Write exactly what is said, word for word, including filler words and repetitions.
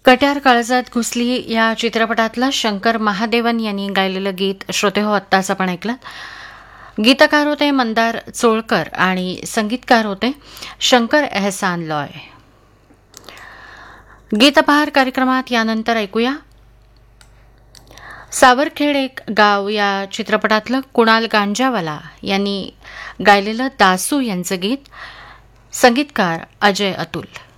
कट्यार काळजात घुसली या चित्रपटातलं शंकर महादेवन यांनी गायलेलं गीत श्रोते हो आत्ताच आपण ऐकलं. गीतकार होते मंदार चोळकर आणि संगीतकार होते शंकर एहसान लॉय. गीतपहार कार्यक्रमात यानंतर ऐकूया सावरखेड एक गाव या चित्रपटातलं कुणाल गांजावाला यांनी गायलेलं दासू यांचं गीत. संगीतकार अजय अतुल.